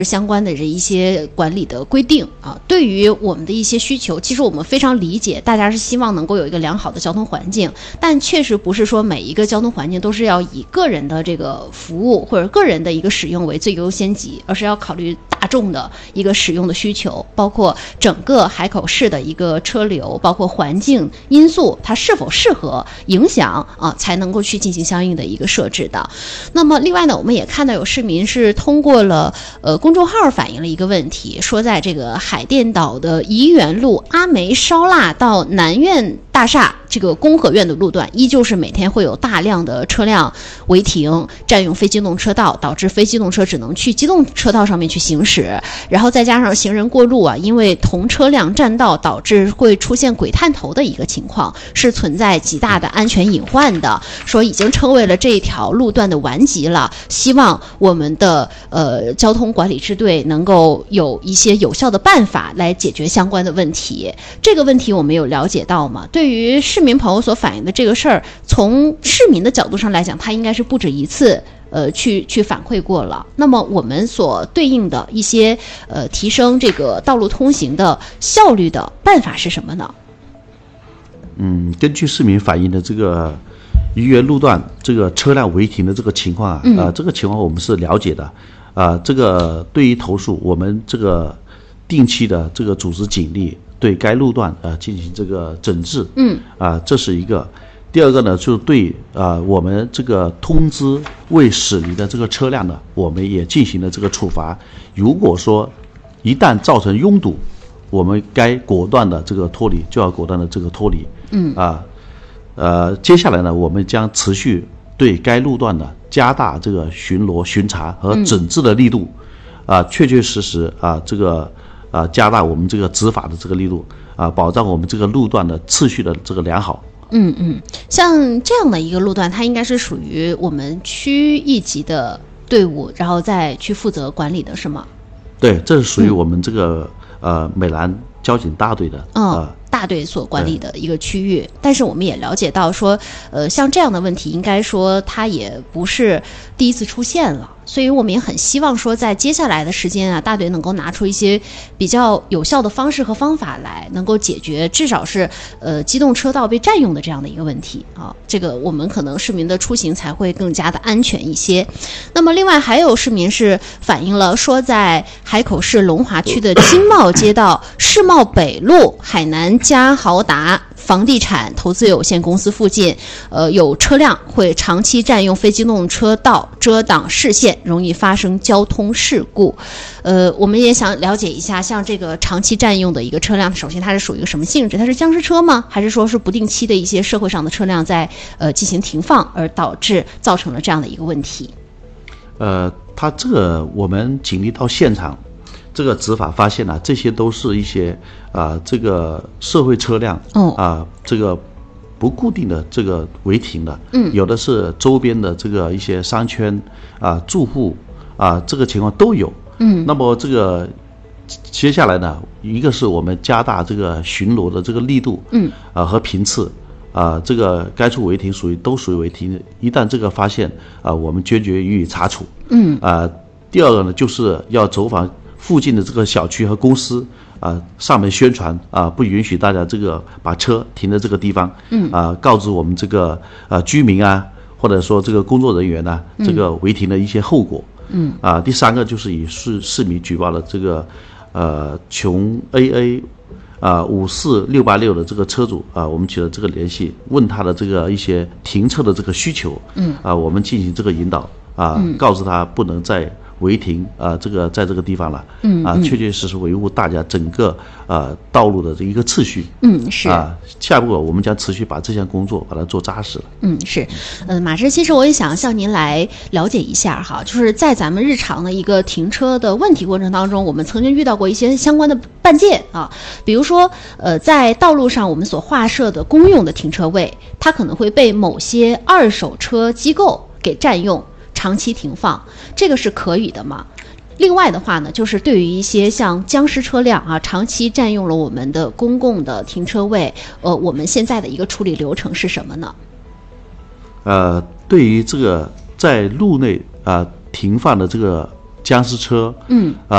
相关的这一些管理的规定啊，对于我们的一些需求，其实我们非常理解，大家是希望能够有一个良好的交通环境，但确实不是说每一个交通环境都是要以个人的这个服务或者个人的一个使用为最优先级，而是要考虑大众的一个使用的需求，包括整个海口市的一个车流，包括环境因素它是否适合影响啊，才能够去进行相应的一个设置的。那么另外呢，我们也看到有市民是通过了公众号反映了一个问题，说在这个海淀岛的怡园路阿梅烧腊到南苑大厦这个工合院的路段，依旧是每天会有大量的车辆违停，占用非机动车道，导致非机动车只能去机动车道上面去行驶。然后再加上行人过路啊，因为同车辆占道，导致会出现鬼探头的一个情况，是存在极大的安全隐患的。说已经成为了这一条路段的顽疾了，希望我们的交通管理支队能够有一些有效的办法来解决相关的问题。这个问题我们有了解到吗？对于市民朋友所反映的这个事儿，从市民的角度上来讲，他应该是不止一次去反馈过了。那么我们所对应的一些提升这个道路通行的效率的办法是什么呢？ 根据市民反映的这个怡园路段这个车辆违停的这个情况啊，这个情况我们是了解的。这个对于投诉，我们这个定期的这个组织警力对该路段进行这个整治。这是一个。第二个呢，就是对我们这个通知未驶离的这个车辆呢，我们也进行了这个处罚。如果说一旦造成拥堵，我们该果断的这个脱离，就要果断的这个脱离。接下来呢，我们将持续对该路段呢加大这个巡逻、巡查和整治的力度，确确实实这个加大我们这个执法的这个力度，保障我们这个路段的秩序的这个良好。 像这样的一个路段，它应该是属于我们区一级的队伍，然后再去负责管理的，是吗？ 对，这是属于我们这个美兰交警大队的大队所管理的一个区域。但是我们也了解到说，像这样的问题，应该说它也不是第一次出现了。所以我们也很希望说，在接下来的时间啊，大队能够拿出一些比较有效的方式和方法来，能够解决至少是机动车道被占用的这样的一个问题啊。这个我们可能市民的出行才会更加的安全一些。那么另外还有市民是反映了说，在海口市龙华区的金茂街道世贸北路海南嘉豪达房地产投资有限公司附近，有车辆会长期占用非机动车道，遮挡视线，容易发生交通事故。我们也想了解一下，像这个长期占用的一个车辆，首先它是属于一个什么性质？它是僵尸车吗？还是说是不定期的一些社会上的车辆在进行停放，而造成了这样的一个问题？ 它这个我们警力到现场，这个执法发现呢，这些都是一些这个社会车辆这个不固定的这个违停的，有的是周边的这个一些商圈住户这个情况都有。那么这个接下来呢，一个是我们加大这个巡逻的这个力度，和频次。这个该处违停都属于违停，一旦这个发现我们坚决予以查处。第二个呢，就是要走访附近的这个小区和公司，上门宣传不允许大家这个把车停在这个地方，告知我们这个居民或者说这个工作人员这个违停的一些后果。第三个就是以市民举报的这个琼 AA。54686的这个车主我们取得这个联系，问他的这个一些停车的这个需求，我们进行这个引导告知他不能再违停这个在这个地方了，确确实实维护大家整个道路的这一个秩序。 是下一步我们将持续把这项工作把它做扎实了。 是马师，其实我也想向您来了解一下哈，就是在咱们日常的一个停车的问题过程当中，我们曾经遇到过一些相关的办件比如说在道路上我们所划设的公用的停车位，它可能会被某些二手车机构给占用，长期停放，这个是可以的吗？另外的话呢，就是对于一些像僵尸车辆长期占用了我们的公共的停车位，我们现在的一个处理流程是什么呢？ 对于这个在路内停放的这个僵尸车，